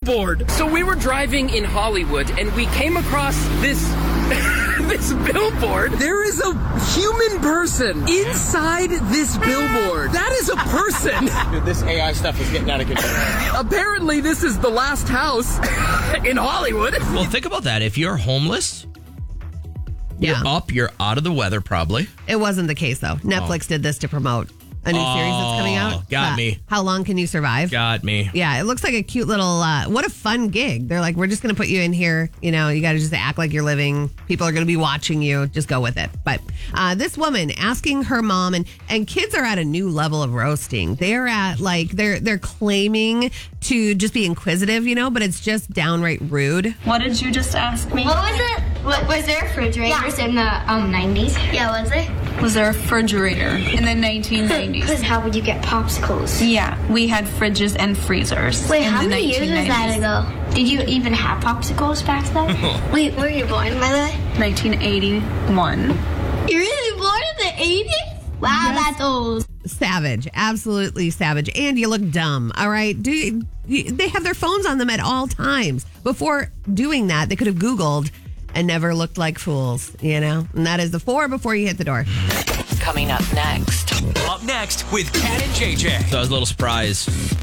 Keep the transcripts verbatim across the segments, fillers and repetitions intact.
billboard. So we were driving in Hollywood, and we came across this this billboard. There is a human person inside this billboard. That is a person. Dude, this A I stuff is getting out of control. Apparently, this is the last house in Hollywood. Well, think about that. If you're homeless, you're Yeah. up, you're out of the weather probably. It wasn't the case, though. Netflix did this to promote a new series that's coming out. got Uh, me. How Long Can You Survive? Got me. Yeah, it looks like a cute little, uh, what a fun gig. They're like, we're just going to put you in here. You know, you got to just act like you're living. People are going to be watching you. Just go with it. But uh, this woman asking her mom, and, and kids are at a new level of roasting. They're at like, they're, they're claiming to just be inquisitive, you know, but it's just downright rude. What did you just ask me? What was it? What, was there refrigerators yeah. in the um, nineties? Yeah, was there? Was there a refrigerator in the nineteen nineties? Because how would you get popsicles? Yeah, we had fridges and freezers. Wait, in how the many years was that ago? Did you even have popsicles back then? Wait, where were you born, by the way? nineteen eighty-one. You're really born in the eighties? Wow, yes. That's old. Savage, absolutely savage. And you look dumb, all right? Do you, you, they have their phones on them at all times. Before doing that, they could have Googled and never looked like fools, you know? And that is the four before you hit the door. Coming up next. Up next with Kat and J J. So I was a little surprised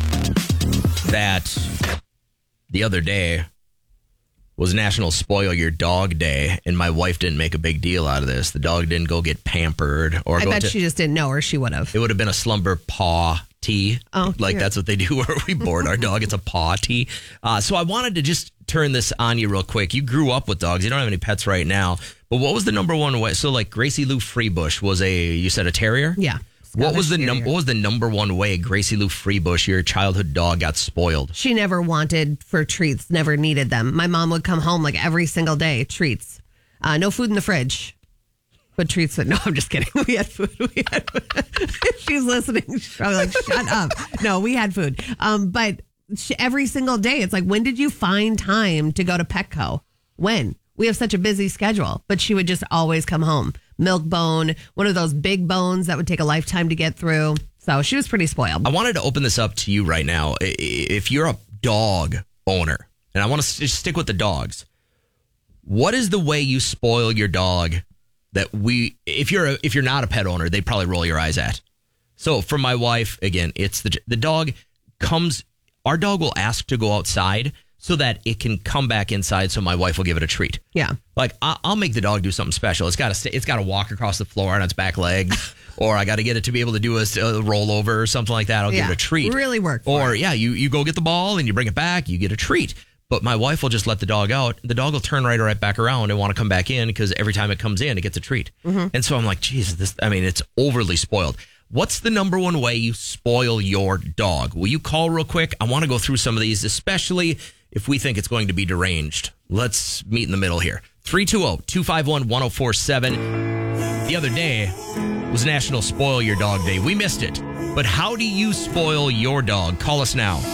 that the other day was National Spoil Your Dog Day, and my wife didn't make a big deal out of this. The dog didn't go get pampered. Or I go bet to, she just didn't know, or she would have. It would have been a slumber paw tea. Oh, like cute. that's what they do where we board our dog. It's a paw tea. Uh, so I wanted to just turn this on you real quick. You grew up with dogs. You don't have any pets right now. But what was the number one way? So like Gracie Lou Freebush was a, you said a terrier? Yeah. What was the Scottish num- Terrier. What was the number one way Gracie Lou Freebush, your childhood dog, got spoiled? She never wanted for treats, never needed them. My mom would come home like every single day, treats. Uh, no food in the fridge, but treats. No, I'm just kidding. We had food. We had food. If she's listening, she's probably like, shut up. No, we had food. Um, but she, every single day, it's like, when did you find time to go to Petco? When? We have such a busy schedule, but she would just always come home. Milk bone, one of those big bones that would take a lifetime to get through. So she was pretty spoiled. I wanted to open this up to you right now. I- If you're a dog owner, and I want to just stick with the dogs, what is the way you spoil your dog that we, if you're a, if you're not a pet owner, they'd probably roll your eyes at? So for my wife, again, it's the the dog comes, our dog will ask to go outside so that it can come back inside, so my wife will give it a treat. Yeah. Like, I- I'll make the dog do something special. It's got to it's got to walk across the floor on its back legs, or I got to get it to be able to do a, a rollover or something like that. I'll Yeah. give it a treat. Really work for Or, it. yeah, you, you go get the ball and you bring it back, you get a treat. But my wife will just let the dog out. The dog will turn right right back around and want to come back in because every time it comes in, it gets a treat. Mm-hmm. And so I'm like, Jesus, this, I mean, it's overly spoiled. What's the number one way you spoil your dog? Will you call real quick? I want to go through some of these, especially if we think it's going to be deranged. Let's meet in the middle here. three two zero, two five one, one zero four seven. The other day was National Spoil Your Dog Day. We missed it. But how do you spoil your dog? Call us now.